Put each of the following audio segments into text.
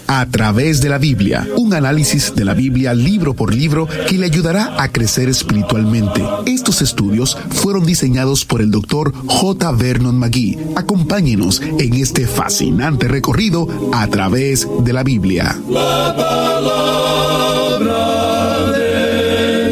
A través de la Biblia, un análisis de la Biblia libro por libro que le ayudará a crecer espiritualmente. Estos estudios fueron diseñados por el Dr. J. Vernon McGee. Acompáñenos en este fascinante recorrido a través de la Biblia. La palabra de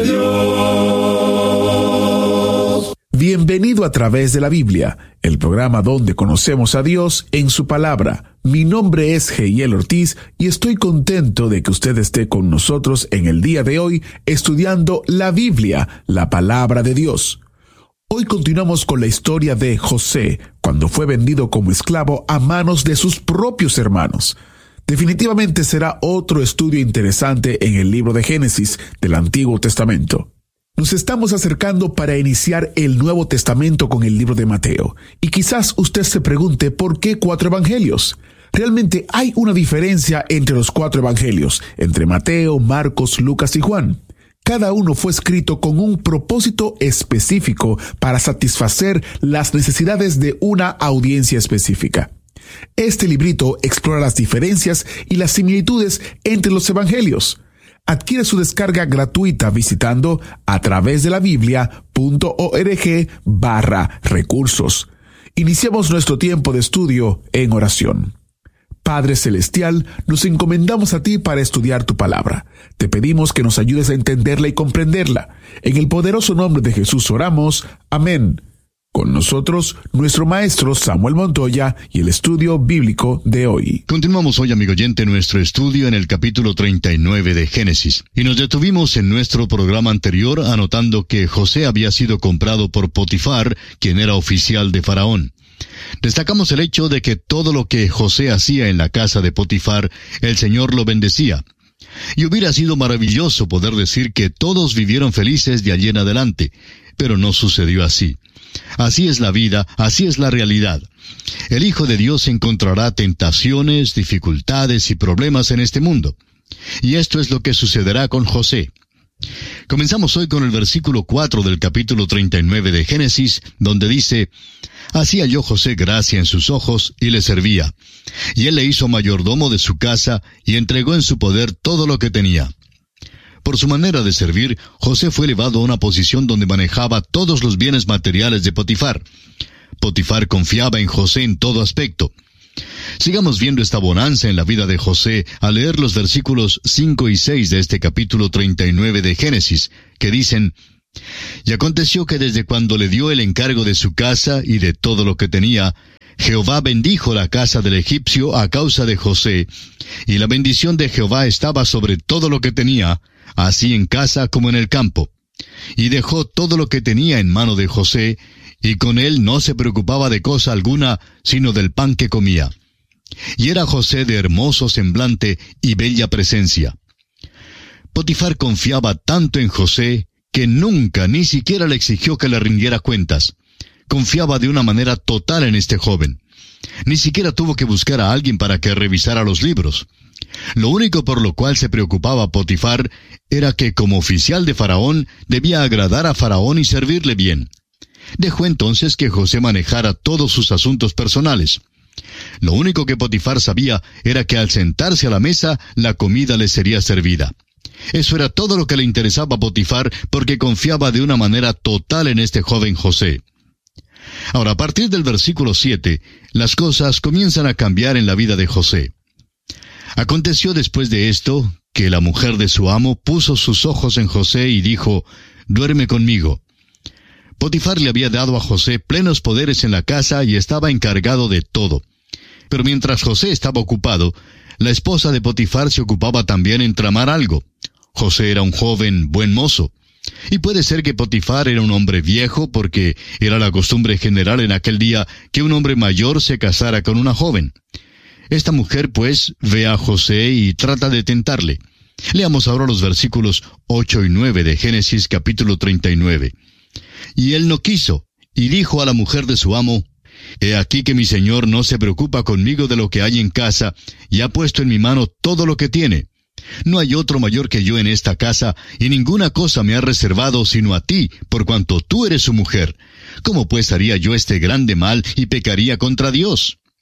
Dios. Bienvenido a Través de la Biblia, el programa donde conocemos a Dios en su palabra. Mi nombre es Heiel Ortiz y estoy contento de que usted esté con nosotros en el día de hoy estudiando la Biblia, la palabra de Dios. Hoy continuamos con la historia de José, cuando fue vendido como esclavo a manos de sus propios hermanos. Definitivamente será otro estudio interesante en el libro de Génesis del Antiguo Testamento. Nos estamos acercando para iniciar el Nuevo Testamento con el libro de Mateo. Y quizás usted se pregunte ¿por qué 4 evangelios? Realmente hay una diferencia entre los 4 evangelios, entre Mateo, Marcos, Lucas y Juan. Cada uno fue escrito con un propósito específico para satisfacer las necesidades de una audiencia específica. Este librito explora las diferencias y las similitudes entre los evangelios. Adquiere su descarga gratuita visitando atravesdelabiblia.org/recursos. Iniciamos nuestro tiempo de estudio en oración. Padre Celestial, nos encomendamos a ti para estudiar tu palabra. Te pedimos que nos ayudes a entenderla y comprenderla. En el poderoso nombre de Jesús oramos. Amén. Con nosotros, nuestro maestro Samuel Montoya y el estudio bíblico de hoy. Continuamos hoy, amigo oyente, nuestro estudio en el capítulo 39 de Génesis. Y nos detuvimos en nuestro programa anterior anotando que José había sido comprado por Potifar, quien era oficial de Faraón. Destacamos el hecho de que todo lo que José hacía en la casa de Potifar, el Señor lo bendecía. Y hubiera sido maravilloso poder decir que todos vivieron felices de allí en adelante, pero no sucedió así. Así es la vida, así es la realidad. El Hijo de Dios encontrará tentaciones, dificultades y problemas en este mundo. Y esto es lo que sucederá con José. Comenzamos hoy con el versículo 4 del capítulo 39 de Génesis, donde dice: «Así halló José gracia en sus ojos y le servía. Y él le hizo mayordomo de su casa y entregó en su poder todo lo que tenía». Por su manera de servir, José fue elevado a una posición donde manejaba todos los bienes materiales de Potifar. Potifar confiaba en José en todo aspecto. Sigamos viendo esta bonanza en la vida de José al leer los versículos 5 y 6 de este capítulo 39 de Génesis, que dicen: «Y aconteció que desde cuando le dio el encargo de su casa y de todo lo que tenía, Jehová bendijo la casa del egipcio a causa de José, y la bendición de Jehová estaba sobre todo lo que tenía, así en casa como en el campo. Y dejó todo lo que tenía en mano de José, y con él no se preocupaba de cosa alguna, sino del pan que comía. Y era José de hermoso semblante y bella presencia». Potifar confiaba tanto en José que nunca, ni siquiera le exigió que le rindiera cuentas. Confiaba de una manera total en este joven. Ni siquiera tuvo que buscar a alguien para que revisara los libros. Lo único por lo cual se preocupaba Potifar era que, como oficial de Faraón, debía agradar a Faraón y servirle bien. Dejó entonces que José manejara todos sus asuntos personales. Lo único que Potifar sabía era que al sentarse a la mesa, la comida le sería servida. Eso era todo lo que le interesaba a Potifar, porque confiaba de una manera total en este joven José. Ahora, a partir del versículo 7, las cosas comienzan a cambiar en la vida de José. Aconteció después de esto, que la mujer de su amo puso sus ojos en José y dijo: «Duerme conmigo». Potifar le había dado a José plenos poderes en la casa y estaba encargado de todo. Pero mientras José estaba ocupado, la esposa de Potifar se ocupaba también en tramar algo. José era un joven buen mozo. Y puede ser que Potifar era un hombre viejo, porque era la costumbre general en aquel día que un hombre mayor se casara con una joven. Esta mujer, pues, ve a José y trata de tentarle. Leamos ahora los versículos 8 y 9 de Génesis capítulo 39. «Y él no quiso, y dijo a la mujer de su amo: He aquí que mi señor no se preocupa conmigo de lo que hay en casa, y ha puesto en mi mano todo lo que tiene. No hay otro mayor que yo en esta casa, y ninguna cosa me ha reservado sino a ti, por cuanto tú eres su mujer. ¿Cómo pues haría yo este grande mal y pecaría contra Dios?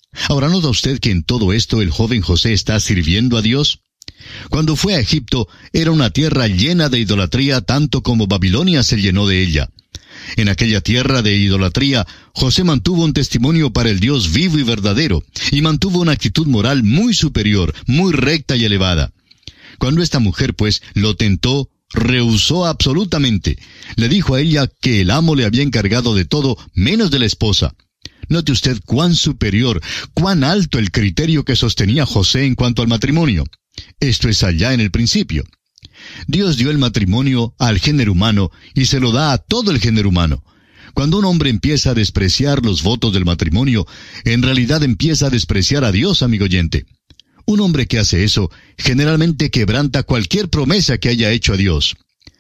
Ahora, ¿nota usted que en todo esto el joven José está sirviendo a Dios? Cuando fue a Egipto, era una tierra llena de idolatría, tanto como Babilonia se llenó de ella. En aquella tierra de idolatría, José mantuvo un testimonio para el Dios vivo y verdadero, y mantuvo una actitud moral muy superior, muy recta y elevada. Cuando esta mujer, pues, lo tentó, rehusó absolutamente. Le dijo a ella que el amo le había encargado de todo, menos de la esposa. Note usted cuán superior, cuán alto el criterio que sostenía José en cuanto al matrimonio. Esto es allá en el principio. Dios dio el matrimonio al género humano y se lo da a todo el género humano. Cuando un hombre empieza a despreciar los votos del matrimonio, en realidad empieza a despreciar a Dios, amigo oyente. Un hombre que hace eso, generalmente quebranta cualquier promesa que haya hecho a Dios.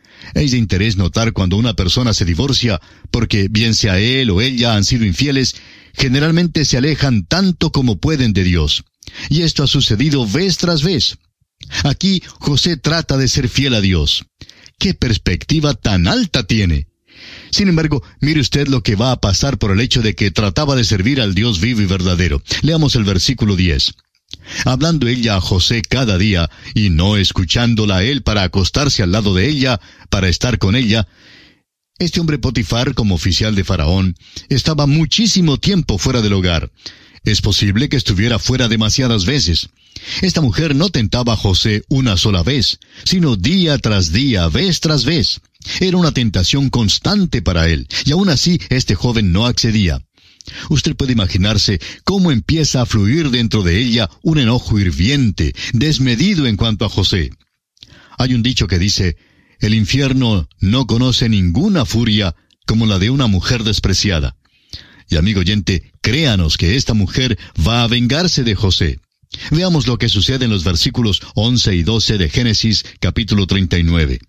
Es de interés notar cuando una persona se divorcia, porque bien sea él o ella han sido infieles, generalmente se alejan tanto como pueden de Dios. Y esto ha sucedido vez tras vez. Aquí José trata de ser fiel a Dios. ¡Qué perspectiva tan alta tiene! Sin embargo, mire usted lo que va a pasar por el hecho de que trataba de servir al Dios vivo y verdadero. Leamos el versículo 10. Hablando ella a José cada día, y no escuchándola a él para acostarse al lado de ella, para estar con ella, este hombre Potifar, como oficial de Faraón, estaba muchísimo tiempo fuera del hogar. Es posible que estuviera fuera demasiadas veces. Esta mujer no tentaba a José una sola vez, sino día tras día, vez tras vez. Era una tentación constante para él, y aún así este joven no accedía. Usted puede imaginarse cómo empieza a fluir dentro de ella un enojo hirviente, desmedido en cuanto a José. Hay un dicho que dice, el infierno no conoce ninguna furia como la de una mujer despreciada. Y amigo oyente, créanos que esta mujer va a vengarse de José. Veamos lo que sucede en los versículos 11 y 12 de Génesis, capítulo 39.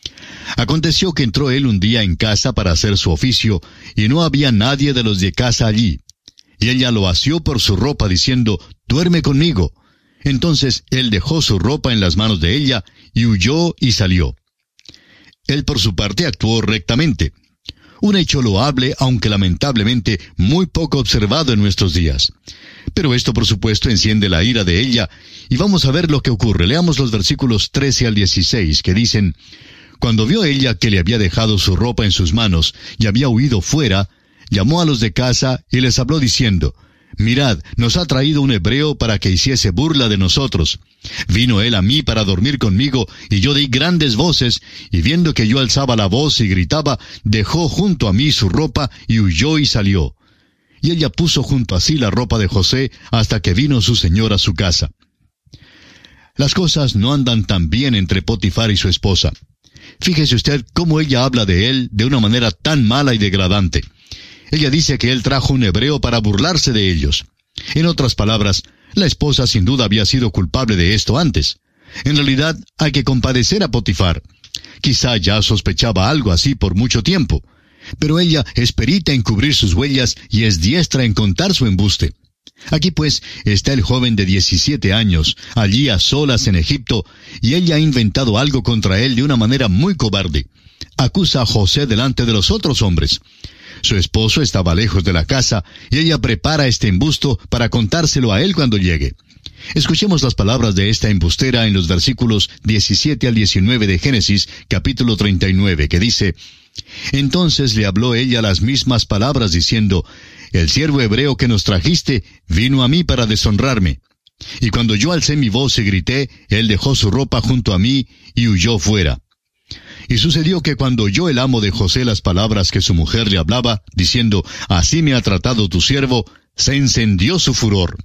Aconteció que entró él un día en casa para hacer su oficio, y no había nadie de los de casa allí. Y ella lo asió por su ropa, diciendo, «Duerme conmigo». Entonces él dejó su ropa en las manos de ella, y huyó y salió. Él por su parte actuó rectamente. Un hecho loable, aunque lamentablemente muy poco observado en nuestros días. Pero esto por supuesto enciende la ira de ella, y vamos a ver lo que ocurre. Leamos los versículos 13 al 16, que dicen, «Cuando vio ella que le había dejado su ropa en sus manos, y había huido fuera, llamó a los de casa, y les habló diciendo, Mirad, nos ha traído un hebreo para que hiciese burla de nosotros. Vino él a mí para dormir conmigo, y yo di grandes voces, y viendo que yo alzaba la voz y gritaba, dejó junto a mí su ropa, y huyó y salió. Y ella puso junto a sí la ropa de José, hasta que vino su señor a su casa». Las cosas no andan tan bien entre Potifar y su esposa. Fíjese usted cómo ella habla de él de una manera tan mala y degradante. Ella dice que él trajo un hebreo para burlarse de ellos. En otras palabras, la esposa sin duda había sido culpable de esto antes. En realidad, hay que compadecer a Potifar. Quizá ya sospechaba algo así por mucho tiempo. Pero ella es perita en cubrir sus huellas y es diestra en contar su embuste. Aquí pues está el joven de 17 años, allí a solas en Egipto, y ella ha inventado algo contra él de una manera muy cobarde. Acusa a José delante de los otros hombres. Su esposo estaba lejos de la casa, y ella prepara este embusto para contárselo a él cuando llegue. Escuchemos las palabras de esta embustera en los versículos 17 al 19 de Génesis, capítulo 39, que dice, «Entonces le habló ella las mismas palabras, diciendo, El siervo hebreo que nos trajiste vino a mí para deshonrarme. Y cuando yo alcé mi voz y grité, él dejó su ropa junto a mí y huyó fuera. Y sucedió que cuando oyó el amo de José las palabras que su mujer le hablaba, diciendo, Así me ha tratado tu siervo, se encendió su furor».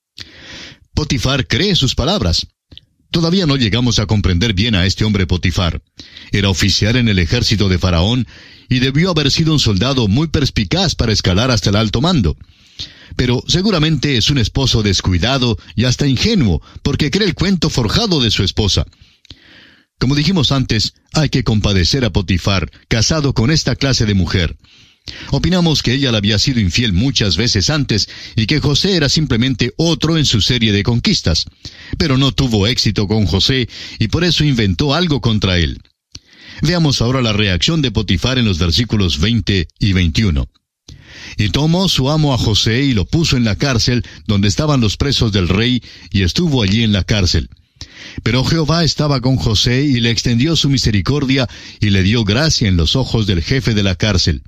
Potifar cree sus palabras. Todavía no llegamos a comprender bien a este hombre Potifar. Era oficial en el ejército de Faraón y debió haber sido un soldado muy perspicaz para escalar hasta el alto mando. Pero seguramente es un esposo descuidado y hasta ingenuo, porque cree el cuento forjado de su esposa. Como dijimos antes, hay que compadecer a Potifar, casado con esta clase de mujer. Opinamos que ella le había sido infiel muchas veces antes y que José era simplemente otro en su serie de conquistas. Pero no tuvo éxito con José y por eso inventó algo contra él. Veamos ahora la reacción de Potifar en los versículos 20 y 21. Y tomó su amo a José y lo puso en la cárcel donde estaban los presos del rey, y estuvo allí en la cárcel. Pero Jehová estaba con José y le extendió su misericordia y le dio gracia en los ojos del jefe de la cárcel.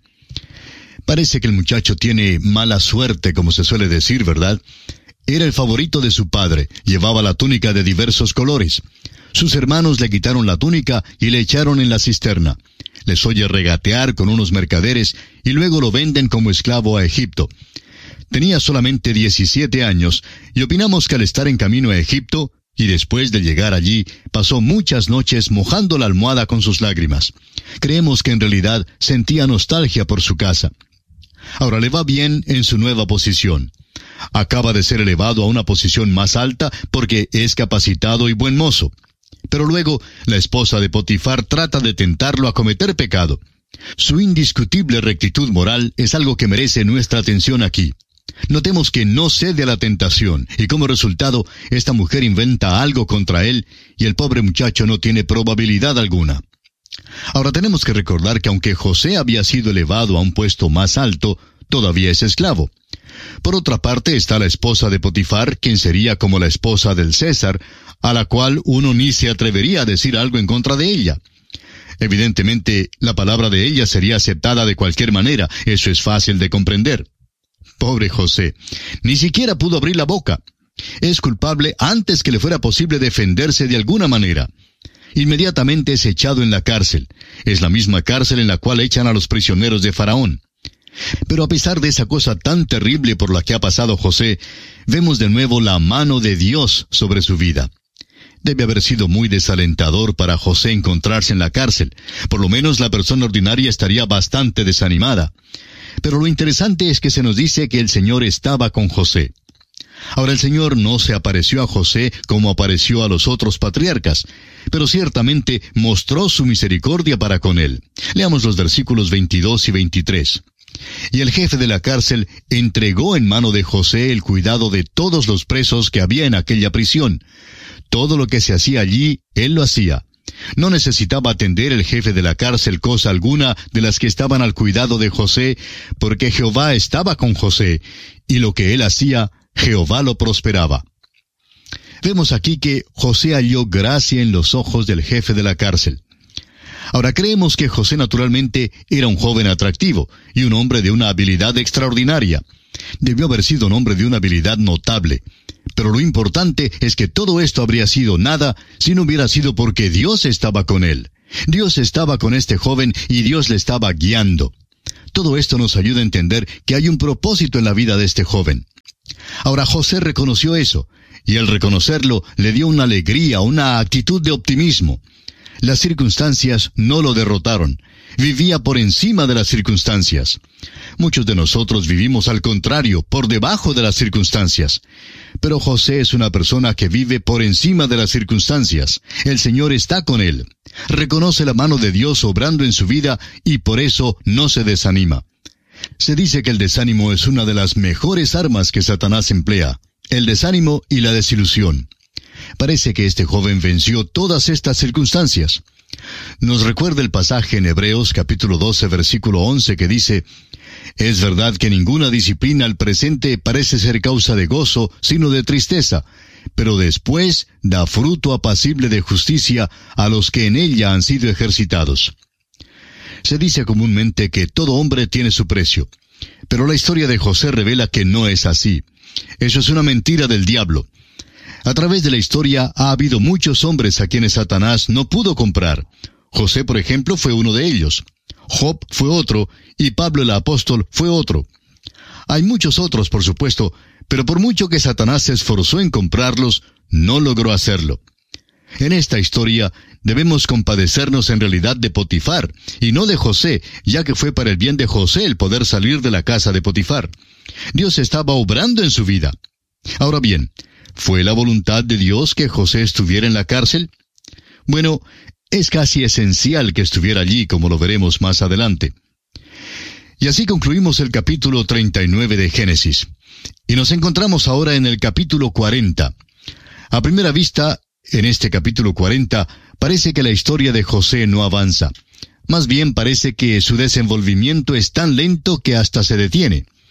Parece que el muchacho tiene mala suerte, como se suele decir, ¿verdad? Era el favorito de su padre, llevaba la túnica de diversos colores. Sus hermanos le quitaron la túnica y le echaron en la cisterna. Les oye regatear con unos mercaderes y luego lo venden como esclavo a Egipto. Tenía solamente 17 años y opinamos que al estar en camino a Egipto, y después de llegar allí, pasó muchas noches mojando la almohada con sus lágrimas. Creemos que en realidad sentía nostalgia por su casa. Ahora le va bien en su nueva posición. Acaba de ser elevado a una posición más alta porque es capacitado y buen mozo. Pero luego, la esposa de Potifar trata de tentarlo a cometer pecado. Su indiscutible rectitud moral es algo que merece nuestra atención aquí. Notemos que no cede a la tentación, y como resultado, esta mujer inventa algo contra él, y el pobre muchacho no tiene probabilidad alguna. Ahora tenemos que recordar que aunque José había sido elevado a un puesto más alto, todavía es esclavo. Por otra parte está la esposa de Potifar, quien sería como la esposa del César, a la cual uno ni se atrevería a decir algo en contra de ella. Evidentemente, la palabra de ella sería aceptada de cualquier manera, eso es fácil de comprender. Pobre José, ni siquiera pudo abrir la boca. Es culpable antes que le fuera posible defenderse de alguna manera. Inmediatamente es echado en la cárcel. Es la misma cárcel en la cual echan a los prisioneros de Faraón. Pero a pesar de esa cosa tan terrible por la que ha pasado José, vemos de nuevo la mano de Dios sobre su vida. Debe haber sido muy desalentador para José encontrarse en la cárcel. Por lo menos la persona ordinaria estaría bastante desanimada. Pero lo interesante es que se nos dice que el Señor estaba con José. Ahora el Señor no se apareció a José como apareció a los otros patriarcas, pero ciertamente mostró su misericordia para con él. Leamos los versículos 22 y 23. Y el jefe de la cárcel entregó en mano de José el cuidado de todos los presos que había en aquella prisión. Todo lo que se hacía allí, él lo hacía. No necesitaba atender el jefe de la cárcel cosa alguna de las que estaban al cuidado de José, porque Jehová estaba con José, y lo que él hacía, Jehová lo prosperaba. Vemos aquí que José halló gracia en los ojos del jefe de la cárcel. Ahora creemos que José naturalmente era un joven atractivo, y un hombre de una habilidad extraordinaria. Debió haber sido un hombre de una habilidad notable. Pero lo importante es que todo esto habría sido nada si no hubiera sido porque Dios estaba con él. Dios estaba con este joven y Dios le estaba guiando. Todo esto nos ayuda a entender que hay un propósito en la vida de este joven. Ahora José reconoció eso, y al reconocerlo le dio una alegría, una actitud de optimismo. Las circunstancias no lo derrotaron. Vivía por encima de las circunstancias. Muchos de nosotros vivimos al contrario, por debajo de las circunstancias. Pero José es una persona que vive por encima de las circunstancias. El Señor está con él. Reconoce la mano de Dios obrando en su vida y por eso no se desanima. Se dice que el desánimo es una de las mejores armas que Satanás emplea. El desánimo y la desilusión. Parece que este joven venció todas estas circunstancias. Nos recuerda el pasaje en Hebreos capítulo 12 versículo 11 que dice: Es verdad que ninguna disciplina al presente parece ser causa de gozo, sino de tristeza, pero después da fruto apacible de justicia a los que en ella han sido ejercitados. Se dice comúnmente que todo hombre tiene su precio, pero la historia de José revela que no es así. Eso es una mentira del diablo. A través de la historia ha habido muchos hombres a quienes Satanás no pudo comprar. José, por ejemplo, fue uno de ellos. Job fue otro, y Pablo el apóstol fue otro. Hay muchos otros, por supuesto, pero por mucho que Satanás se esforzó en comprarlos, no logró hacerlo. En esta historia debemos compadecernos en realidad de Potifar, y no de José, ya que fue para el bien de José el poder salir de la casa de Potifar. Dios estaba obrando en su vida. Ahora bien, ¿fue la voluntad de Dios que José estuviera en la cárcel? Bueno, es casi esencial que estuviera allí, como lo veremos más adelante. Y así concluimos el capítulo 39 de Génesis. Y nos encontramos ahora en el capítulo 40. A primera vista, en este capítulo 40, parece que la historia de José no avanza. Más bien parece que su desenvolvimiento es tan lento que hasta se detiene.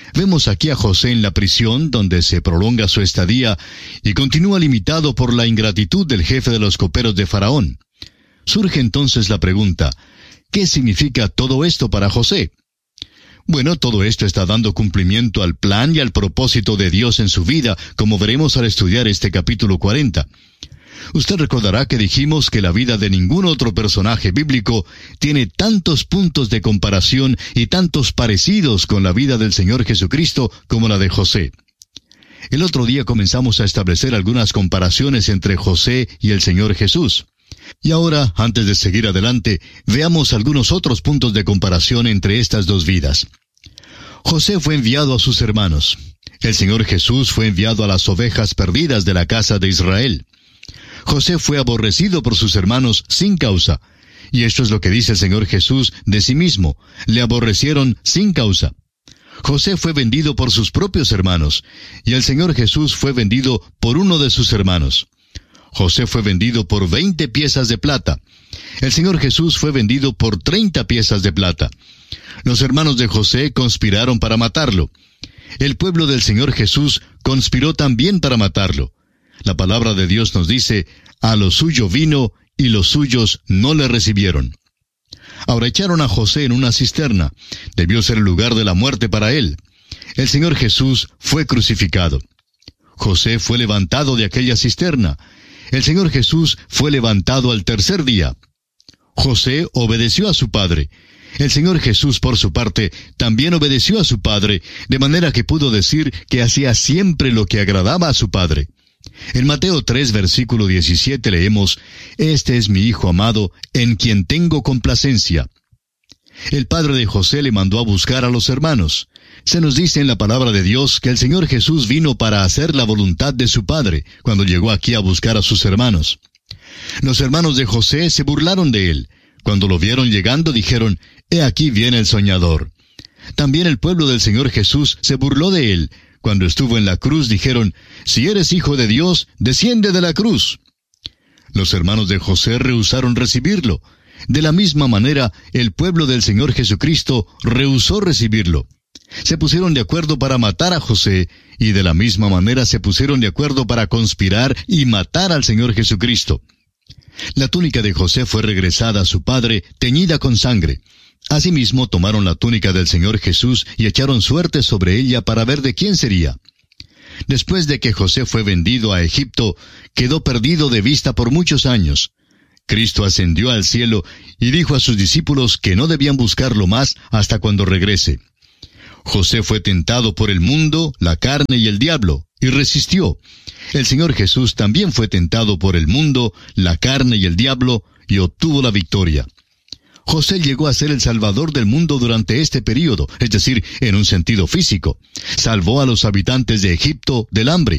Vemos aquí a José en la prisión, donde se prolonga su estadía y continúa limitado por la ingratitud del jefe de los coperos de Faraón. Surge entonces la pregunta, ¿qué significa todo esto para José? Bueno, todo esto está dando cumplimiento al plan y al propósito de Dios en su vida, como veremos al estudiar este capítulo 40. Usted recordará que dijimos que la vida de ningún otro personaje bíblico tiene tantos puntos de comparación y tantos parecidos con la vida del Señor Jesucristo como la de José. El otro día comenzamos a establecer algunas comparaciones entre José y el Señor Jesús. Y ahora, antes de seguir adelante, veamos algunos otros puntos de comparación entre estas dos vidas. José fue enviado a sus hermanos. El Señor Jesús fue enviado a las ovejas perdidas de la casa de Israel. José fue aborrecido por sus hermanos sin causa. Y esto es lo que dice el Señor Jesús de sí mismo. Le aborrecieron sin causa. José fue vendido por sus propios hermanos, y el Señor Jesús fue vendido por uno de sus hermanos. José fue vendido por 20 piezas de plata. El Señor Jesús fue vendido por 30 piezas de plata. Los hermanos de José conspiraron para matarlo. El pueblo del Señor Jesús conspiró también para matarlo. La palabra de Dios nos dice, a lo suyo vino, y los suyos no le recibieron. Ahora echaron a José en una cisterna. Debió ser el lugar de la muerte para él. El Señor Jesús fue crucificado. José fue levantado de aquella cisterna. El Señor Jesús fue levantado al tercer día. José obedeció a su padre. El Señor Jesús, por su parte, también obedeció a su padre, de manera que pudo decir que hacía siempre lo que agradaba a su padre. En Mateo 3, versículo 17 leemos, «Este es mi Hijo amado, en quien tengo complacencia». El padre de José le mandó a buscar a los hermanos. Se nos dice en la palabra de Dios que el Señor Jesús vino para hacer la voluntad de su Padre, cuando llegó aquí a buscar a sus hermanos. Los hermanos de José se burlaron de él. Cuando lo vieron llegando, dijeron, «He aquí viene el soñador». También el pueblo del Señor Jesús se burló de él. Cuando estuvo en la cruz, dijeron, «Si eres hijo de Dios, desciende de la cruz». Los hermanos de José rehusaron recibirlo. De la misma manera, el pueblo del Señor Jesucristo rehusó recibirlo. Se pusieron de acuerdo para matar a José, y de la misma manera se pusieron de acuerdo para conspirar y matar al Señor Jesucristo. La túnica de José fue regresada a su padre, teñida con sangre. Asimismo, tomaron la túnica del Señor Jesús y echaron suerte sobre ella para ver de quién sería. Después de que José fue vendido a Egipto, quedó perdido de vista por muchos años. Cristo ascendió al cielo y dijo a sus discípulos que no debían buscarlo más hasta cuando regrese. José fue tentado por el mundo, la carne y el diablo, y resistió. El Señor Jesús también fue tentado por el mundo, la carne y el diablo, y obtuvo la victoria. José llegó a ser el salvador del mundo durante este período, es decir, en un sentido físico. Salvó a los habitantes de Egipto del hambre.